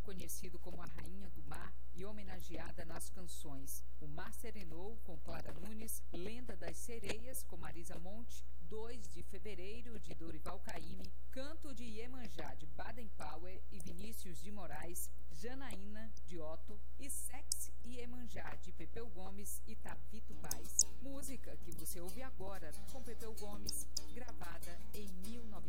conhecido como a Rainha do Mar e homenageada nas canções O Mar Serenou, com Clara Nunes, Lenda das Sereias, com Marisa Monte, 2 de Fevereiro, de Dorival Caymmi, Canto de Iemanjá, de Baden Powell e Vinícius de Moraes, Janaína, de Otto, e Sexy Iemanjá, de Pepeu Gomes e Tavito Baes. Música que você ouve agora com Pepeu Gomes